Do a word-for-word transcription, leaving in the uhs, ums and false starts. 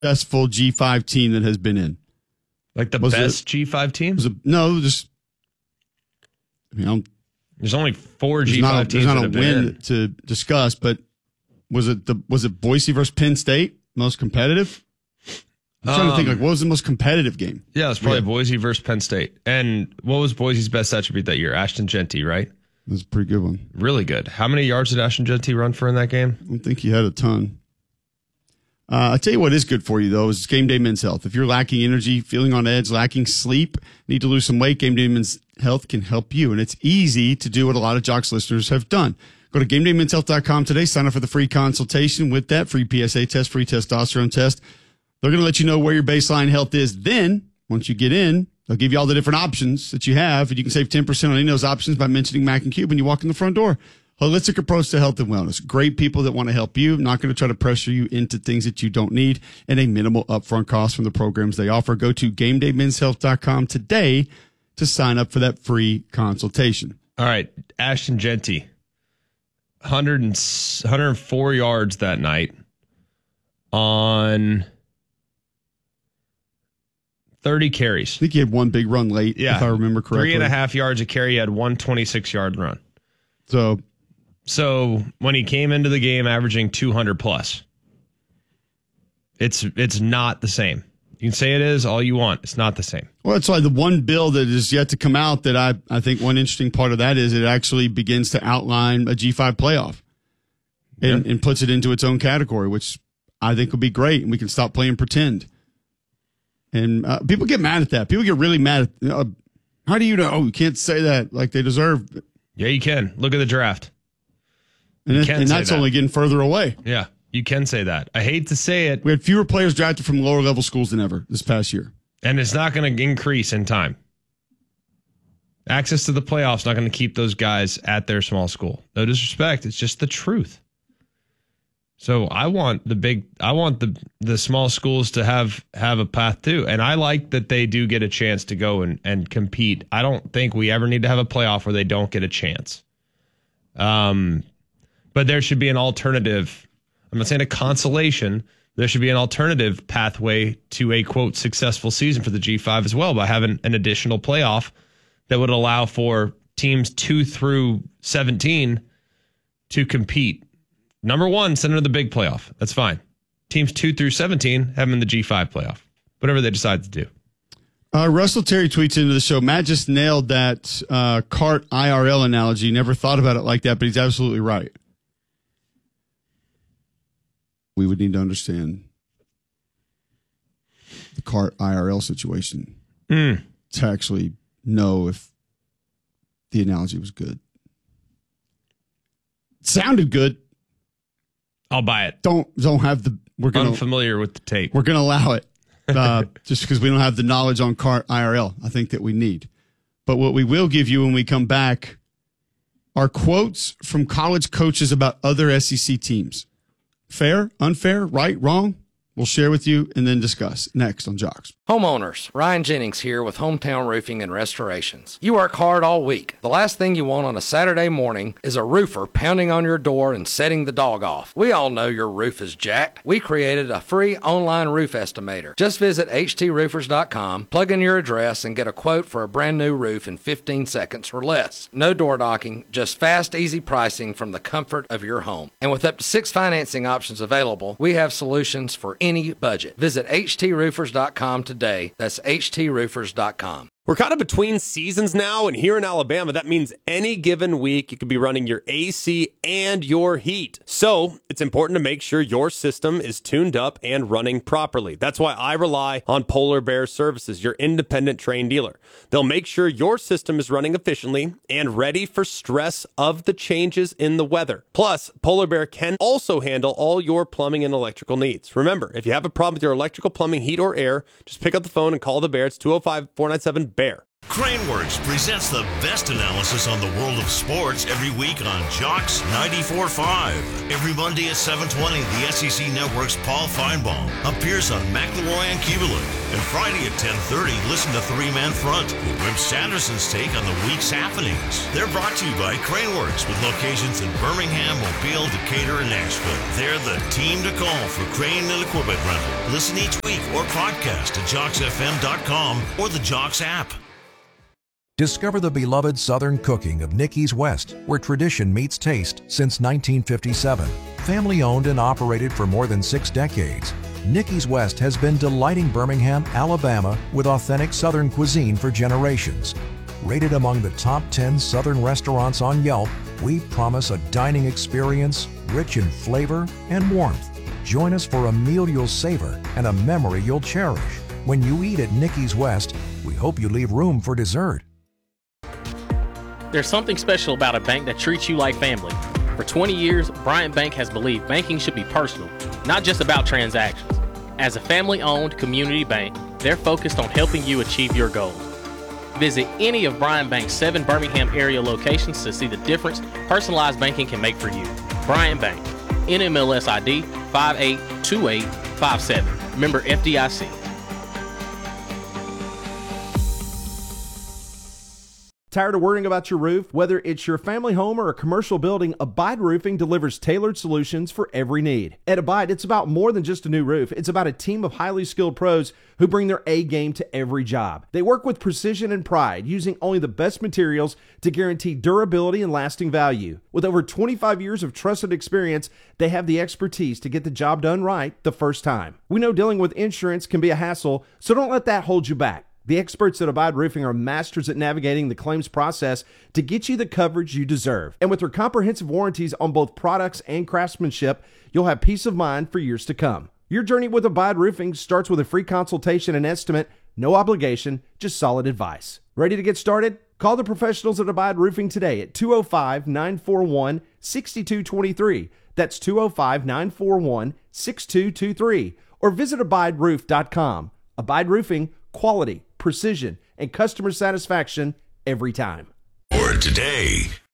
successful G five team that has been in. Like the was best it, G five team? Was it, no, just I mean, I don't, there's only four G five not a, teams. There's not that a have win been in. to discuss, but was it the was it Boise versus Penn State most competitive? I'm trying um, to think, like, what was the most competitive game? Yeah, it was probably yeah. Boise versus Penn State. And what was Boise's best attribute that year? Ashton Genty, right? That was a pretty good one. Really good. How many yards did Ashton Genty run for in that game? I don't think he had a ton. Uh, I'll tell you what is good for you, though, is Game Day Men's Health. If you're lacking energy, feeling on edge, lacking sleep, need to lose some weight, Game Day Men's Health can help you. And it's easy to do what a lot of Jocks listeners have done. Go to game day men's health dot com today. Sign up for the free consultation with that free P S A test, free testosterone test. They're going to let you know where your baseline health is. Then, once you get in, they'll give you all the different options that you have. And you can save ten percent on any of those options by mentioning Mac and Cube when you walk in the front door. Holistic approach to health and wellness. Great people that want to help you. Not going to try to pressure you into things that you don't need. And a minimal upfront cost from the programs they offer. Go to game day men's health dot com today to sign up for that free consultation. All right. Ashton Genty. one hundred and, one hundred four yards that night on thirty carries. I think he had one big run late, yeah. if I remember correctly. Three and a half yards a carry. He had one twenty-six yard run. So, so when he came into the game averaging two hundred plus, it's it's not the same. You can say it is all you want. It's not the same. Well, it's like the one bill that is yet to come out that I, I think one interesting part of that is it actually begins to outline a G five playoff and, yeah. and puts it into its own category, which I think would be great. And we can stop playing pretend. And uh, people get mad at that. People get really mad at, uh, how do you know? You can't say that like they deserve. Yeah, you can. Look at the draft. And, it, and that's that. only getting further away. Yeah. You can say that. I hate to say it. We had fewer players drafted from lower level schools than ever this past year. And it's not going to increase in time. Access to the playoffs not going to keep those guys at their small school. No disrespect. It's just the truth. So I want the big, I want the the small schools to have have a path too. And I like that they do get a chance to go and, and compete. I don't think we ever need to have a playoff where they don't get a chance. Um, but there should be an alternative. I'm not saying a consolation. There should be an alternative pathway to a, quote, successful season for the G five as well by having an additional playoff that would allow for teams two through seventeen to compete. Number one, send them to the big playoff. That's fine. Teams two through seventeen have them in the G five playoff. Whatever they decide to do. Uh, Russell Terry tweets into the show, Matt just nailed that uh, cart I R L analogy. Never thought about it like that, but he's absolutely right. We would need to understand the cart I R L situation mm. to actually know if the analogy was good. It sounded good. I'll buy it. Don't don't have the. We're gonna, unfamiliar with the tape. We're going to allow it uh, just because we don't have the knowledge on cart I R L. I think that we need. But what we will give you when we come back are quotes from college coaches about other S E C teams. Fair, unfair, right, wrong? We'll share with you and then discuss next on Jocks. Homeowners, Ryan Jennings here with Hometown Roofing and Restorations. You work hard all week. The last thing you want on a Saturday morning is a roofer pounding on your door and setting the dog off. We all know your roof is jacked. We created a free online roof estimator. Just visit h t roofers dot com, plug in your address, and get a quote for a brand new roof in fifteen seconds or less. No door knocking, just fast, easy pricing from the comfort of your home. And with up to six financing options available, we have solutions for any budget. Visit h t roofers dot com today. That's h t roofers dot com. We're kind of between seasons now, and here in Alabama, that means any given week you could be running your A C and your heat. So it's important to make sure your system is tuned up and running properly. That's why I rely on Polar Bear Services, your independent trained dealer. They'll make sure your system is running efficiently and ready for stress of the changes in the weather. Plus, Polar Bear can also handle all your plumbing and electrical needs. Remember, if you have a problem with your electrical, plumbing, heat, or air, just pick up the phone and call the Bear. It's two oh five, four nine seven, B E A R. Craneworks presents the best analysis on the world of sports every week on Jocks ninety-four point five. Every Monday at seven twenty, the S E C Network's Paul Feinbaum appears on McElroy and Keeberlin. And Friday at ten thirty, listen to Three Man Front with Wimp Sanderson's take on the week's happenings. They're brought to you by Craneworks with locations in Birmingham, Mobile, Decatur, and Nashville. They're the team to call for crane and equipment rental. Listen each week or podcast at jocks f m dot com or the Jocks app. Discover the beloved Southern cooking of Nicky's West, where tradition meets taste since nineteen fifty-seven. Family owned and operated for more than six decades, Nicky's West has been delighting Birmingham, Alabama with authentic Southern cuisine for generations. Rated among the top ten Southern restaurants on Yelp, we promise a dining experience rich in flavor and warmth. Join us for a meal you'll savor and a memory you'll cherish. When you eat at Nicky's West, we hope you leave room for dessert. There's something special about a bank that treats you like family. For twenty years, Bryant Bank has believed banking should be personal, not just about transactions. As a family-owned community bank, they're focused on helping you achieve your goals. Visit any of Bryant Bank's seven Birmingham area locations to see the difference personalized banking can make for you. Bryant Bank, N M L S I D five eight two eight five seven. Member F D I C. Tired of worrying about your roof? Whether it's your family home or a commercial building, Abide Roofing delivers tailored solutions for every need. At Abide, it's about more than just a new roof. It's about a team of highly skilled pros who bring their A game to every job. They work with precision and pride, using only the best materials to guarantee durability and lasting value. With over twenty-five years of trusted experience, they have the expertise to get the job done right the first time. We know dealing with insurance can be a hassle, so don't let that hold you back. The experts at Abide Roofing are masters at navigating the claims process to get you the coverage you deserve. And with their comprehensive warranties on both products and craftsmanship, you'll have peace of mind for years to come. Your journey with Abide Roofing starts with a free consultation and estimate, no obligation, just solid advice. Ready to get started? Call the professionals at Abide Roofing today at two oh five, nine four one, six two two three. That's two oh five, nine four one, six two two three. Or visit abide roof dot com. Abide Roofing, quality, precision, and customer satisfaction every time. Or today,